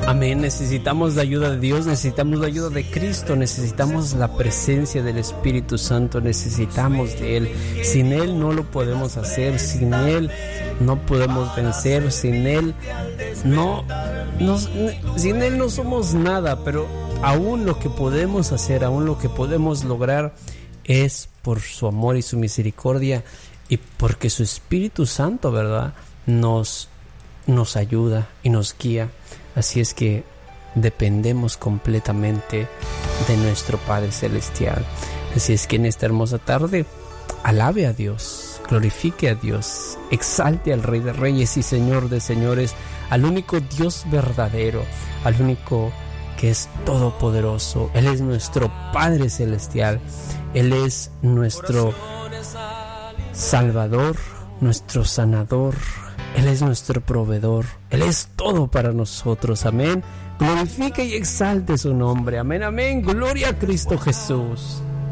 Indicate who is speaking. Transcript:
Speaker 1: Amén. Necesitamos la ayuda de Dios, necesitamos la ayuda de Cristo, necesitamos la presencia del Espíritu Santo, necesitamos de Él. Sin Él no lo podemos hacer, sin Él no podemos vencer, sin Él sin Él no somos nada, pero aún lo que podemos hacer, aún lo que podemos lograr es por su amor y su misericordia y porque su Espíritu Santo, ¿verdad?, nos ayuda y nos guía. Así es que dependemos completamente de nuestro Padre Celestial. Así es que en esta hermosa tarde, alabe a Dios, glorifique a Dios, exalte al Rey de Reyes y Señor de Señores, al único Dios verdadero, al único que es todopoderoso. Él es nuestro Padre Celestial, Él es nuestro Salvador, nuestro sanador, Él es nuestro proveedor, Él es todo para nosotros, amén. Glorifique y exalte su nombre, amén, amén. Gloria a Cristo Jesús.